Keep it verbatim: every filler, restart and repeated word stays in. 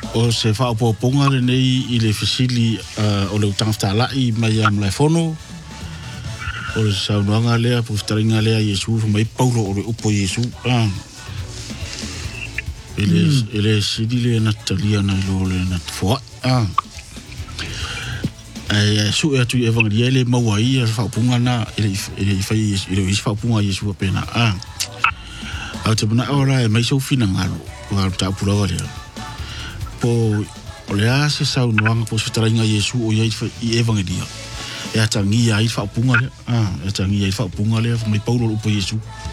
o se fa po ponga le nei i le fasili uh, o le utangta lai mai am lai fono o le saunuanga lea po ftaringa lea Yesu mai paulo o le upo Yesu ah ele mm. ele sidi le natalia na lo le nat fo ah ai su e tu evangeliele mawai fa punga na ele ele fai ele fa punga Yesu pena ah au te bana ora mai so fina ngalo wa ta pula wale po olea se sau nuanga po fitaringa Yesu o ia i evangelia e atangia i fa punga le ah e atangia i fa punga le mai paulo po Yesu